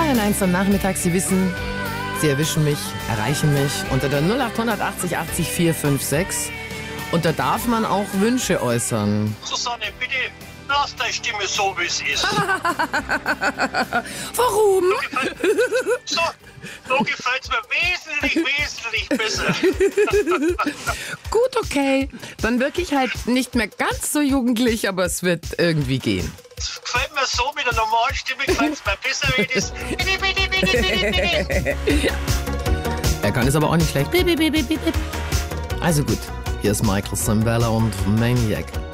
Bayern 1 am Nachmittag. Sie wissen, Sie erwischen mich, erreichen mich unter der 0880 80 456. Und da darf man auch Wünsche äußern. Susanne, bitte lass deine Stimme so, wie es ist. Warum? So gefällt es mir wesentlich besser. Gut, okay. Dann wirklich halt nicht mehr ganz so jugendlich, aber es wird irgendwie gehen. Es gefällt mir so, mit der normalen Stimme gefällt es mir besser, wie das. Er kann es aber auch nicht schlecht. Also gut, hier ist Michael Sambella und Maniac.